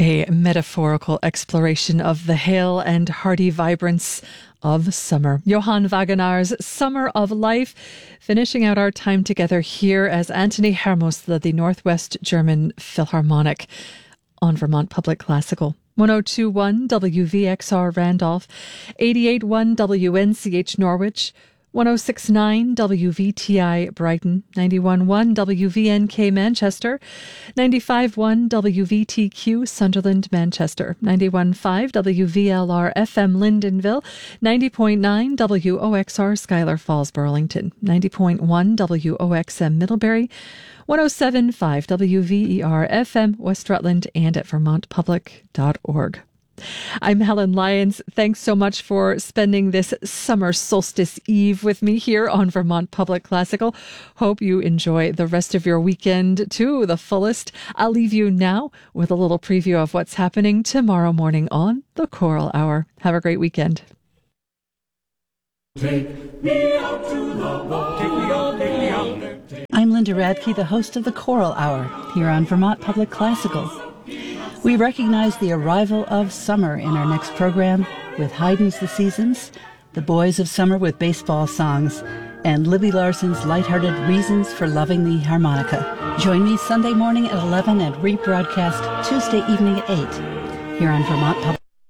A metaphorical exploration of the hale and hearty vibrance of summer. Johann Wagenaar's Summer of Life, finishing out our time together here as Anthony Hermos led the Northwest German Philharmonic on Vermont Public Classical. 102.1 WVXR Randolph, 88.1 WNCH Norwich, 106.9 WVTI Brighton, 91.1 WVNK Manchester, 95.1 WVTQ Sunderland Manchester, 91.5 WVLR FM Lyndonville, 90.9 WOXR Schuyler Falls Burlington, 90.1 WOXM Middlebury, 107.5 WVER FM West Rutland, and at vermontpublic.org. I'm Helen Lyons. Thanks so much for spending this summer solstice eve with me here on Vermont Public Classical. Hope you enjoy the rest of your weekend to the fullest. I'll leave you now with a little preview of what's happening tomorrow morning on the Choral Hour. Have a great weekend. Take me out to the ball. Take me out, take me out. I'm Linda Radke, the host of the Choral Hour here on Vermont Public Classical. We recognize the arrival of summer in our next program with Haydn's The Seasons, The Boys of Summer with baseball songs, and Libby Larson's lighthearted Reasons for Loving the Harmonica. Join me Sunday morning at 11 and rebroadcast Tuesday evening at 8 here on Vermont Public.